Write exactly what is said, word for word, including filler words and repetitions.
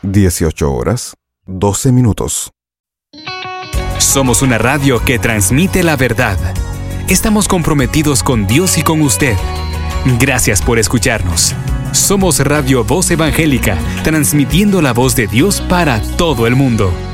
dieciocho horas, doce minutos. Somos una radio que transmite la verdad. Estamos comprometidos con Dios y con usted. Gracias por escucharnos. Somos Radio Voz Evangélica, transmitiendo la voz de Dios para todo el mundo.